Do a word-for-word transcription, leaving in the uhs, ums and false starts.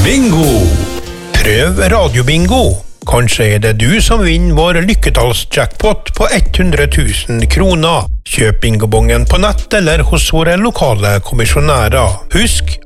Bingo! Prøv radiobingo. Kanskje er det du som vinner vår lykketallsjackpot på hundre tusen kroner. Kjøp bingobongen på nett eller hos våre lokale kommisjonærer. Husk